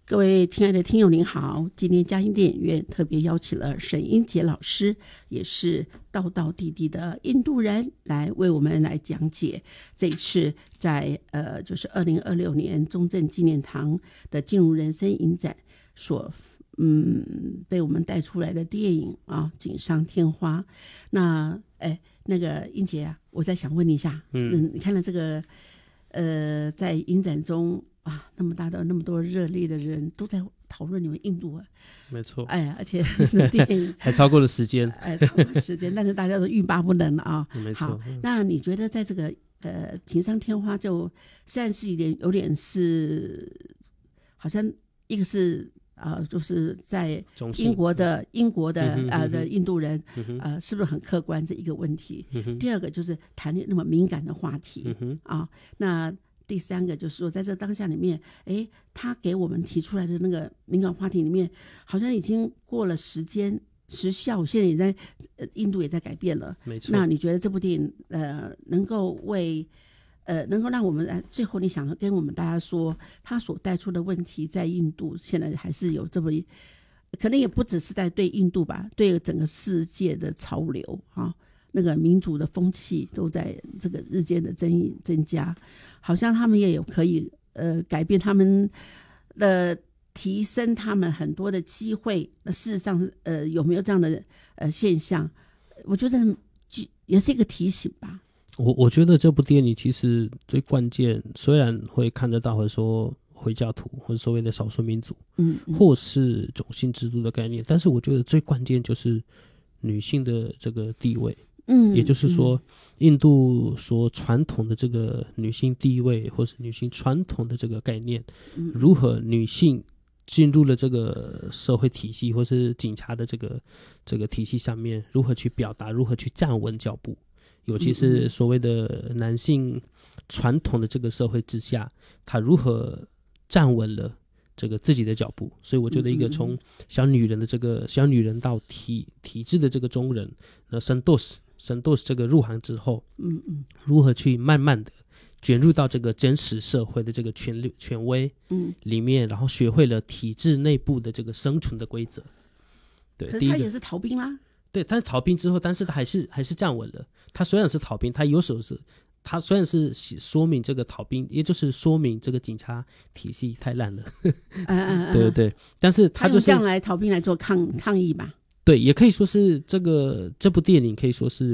各位亲爱的听友您好，今天嘉兴电影院特别邀请了沈英杰老师，也是道道地地的印度人，来为我们来讲解这一次在就是2026年中正纪念堂的进入人生影展所被我们带出来的电影啊，锦上添花。那那个英杰啊，我再想问你一下，你看了这个在影展中啊，那么多热烈的人都在讨论你们印度啊， 没错， 而且电影还超过了时间， 超过时间，但是大家都欲罢不能了啊。 没错。 好，那你觉得在这个锦上添花，就虽然是有点是，好像一个是就是在英国的印度人是不是很客观这一个问题？第二个就是谈那么敏感的话题那第三个就是说，在这当下里面，他给我们提出来的那个敏感话题里面，好像已经过了时效，现在也在印度也在改变了。 没错。 那你觉得这部电影能够让我们最后你想跟我们大家说，他所带出的问题在印度现在还是有这么可能也不只是在对印度吧，对整个世界的潮流那个民主的风气都在这个日渐的增加，好像他们也有可以改变他们的提升他们很多的机会。那事实上有没有这样的现象？我觉得也是一个提醒吧。 我觉得这部电影其实最关键，虽然会看得到，或者说回教徒或者所谓的少数民族，或是种姓制度的概念，但是我觉得最关键就是女性的这个地位。也就是说，印度所传统的这个女性地位，或是女性传统的这个概念，如何女性进入了这个社会体系，或是警察的这个体系上面，如何去表达，如何去站稳脚步，尤其是所谓的男性传统的这个社会之下，他如何站稳了这个自己的脚步。所以我觉得一个从小女人的这个小女人到体制的这个中人，神斗士这个入行之后，如何去慢慢的卷入到这个真实社会的这个权威里面，然后学会了体制内部的这个生存的规则。对， 可是他也是逃兵啦。 对，他是逃兵之后，但是他还是站稳了。他虽然是逃兵，他虽然是说明这个逃兵，也就是说明这个警察体系太烂了。对，但是他就是用这样来逃兵来做抗议吧。 对，也可以说是这部电影可以说是